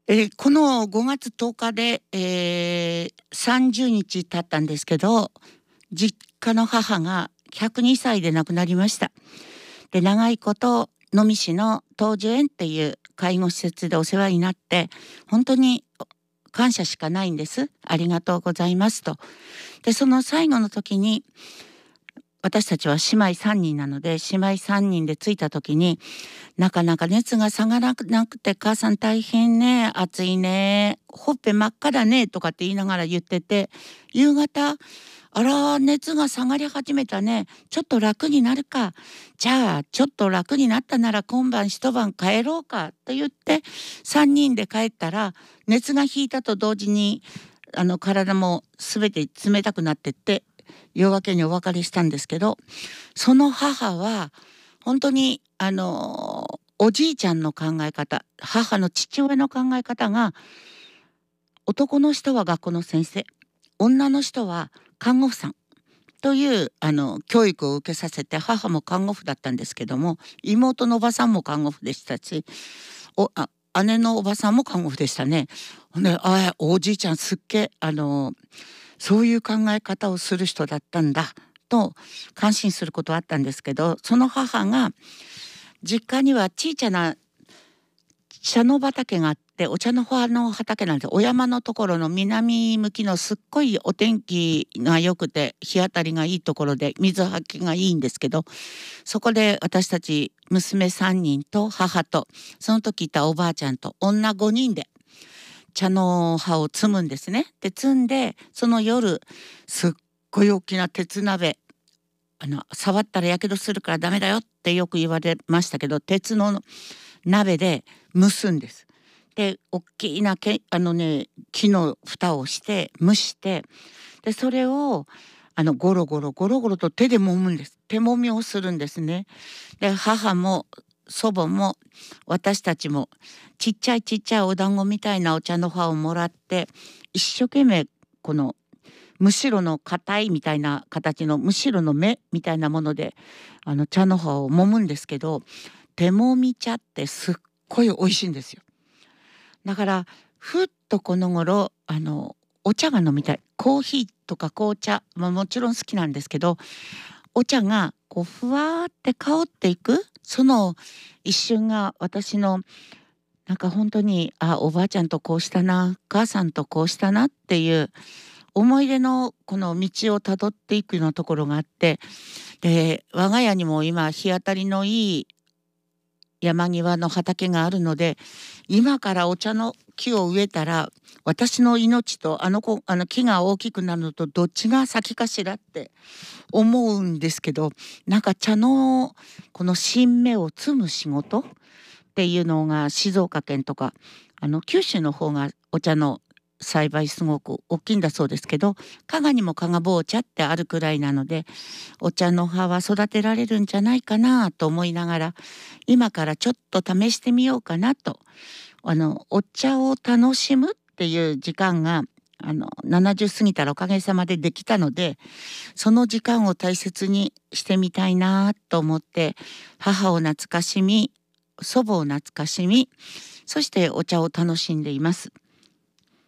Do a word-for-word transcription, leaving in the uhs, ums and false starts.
えーこのごがつとおかで、えーさんじゅうにち経ったんですけど、実家の母がひゃくにさいで亡くなりました。で、長いこと能美市の東樹園っていう介護施設でお世話になって、本当に感謝しかないんです。ありがとうございますと。で、その最後の時に、私たちは姉妹さんにんなので、姉妹さんにんで着いた時に、なかなか熱が下がらなくて、母さん大変ね、暑いね、ほっぺ真っ赤だねとかって言いながら言ってて、夕方、あら、熱が下がり始めたね、ちょっと楽になるか、じゃあちょっと楽になったなら今晩一晩帰ろうかと言ってさんにんで帰ったら、熱が引いたと同時にあの体もすべて冷たくなってって、夜明けにお別れしたんですけど、その母は本当にあのおじいちゃんの考え方、母の父親の考え方が、男の人は学校の先生、女の人は看護婦さんというあの教育を受けさせて、母も看護婦だったんですけども、妹のおばさんも看護婦でしたし、おあ姉のおばさんも看護婦でしたね。ほんで、あおじいちゃんすっげえあのそういう考え方をする人だったんだと感心することはあったんですけど、その母が実家には小さな茶の畑があって、お茶の花の畑なんです。お山のところの南向きのすっごいお天気が良くて日当たりがいいところで水はけがいいんですけど、そこで私たち娘さんにんと母とその時いたおばあちゃんと女ごにんで茶の葉を摘むんですね。で摘んで、その夜すっごい大きな鉄鍋、あの触ったらやけどするからダメだよってよく言われましたけど、鉄の鍋で蒸すんです。で大きなけあのね木の蓋をして蒸して、でそれをあのゴロゴロゴロゴロと手で揉むんです。手揉みをするんですね。で母も祖母も私たちもちっちゃいちっちゃいお団子みたいなお茶の葉をもらって、一生懸命このむしろの硬いみたいな形のむしろの芽みたいなものであの茶の葉を揉むんですけど、手もみ茶ってすっごい美味しいんですよ。だからふっとこの頃あのお茶が飲みたい、コーヒーとか紅茶、まあ、もちろん好きなんですけど、お茶がこうふわーって香っていくその一瞬が、私のなんか本当に、あおばあちゃんとこうしたな、母さんとこうしたなっていう思い出のこの道をたどっていくようなところがあって、で我が家にも今日当たりのいい山際の畑があるので、今からお茶の木を植えたら私の命とあの子あの木が大きくなるのとどっちが先かしらって思うんですけど、なんか茶のこの新芽を摘む仕事っていうのが静岡県とかあの九州の方がお茶の栽培すごく大きいんだそうですけど、加賀にも加賀棒茶ってあるくらいなので、お茶の葉は育てられるんじゃないかなと思いながら、今からちょっと試してみようかなと、あのお茶を楽しむっていう時間があのななじゅう過ぎたらおかげさまでできたので、その時間を大切にしてみたいなと思って、母を懐かしみ、祖母を懐かしみ、そしてお茶を楽しんでいます。